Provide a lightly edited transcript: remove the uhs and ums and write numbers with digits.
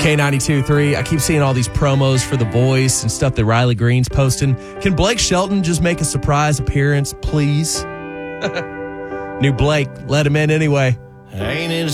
K92.3. I keep seeing all these promos for The Voice and stuff that Riley Green's posting. Can Blake Shelton just make a surprise appearance, please? New Blake, let him in anyway. Ain't it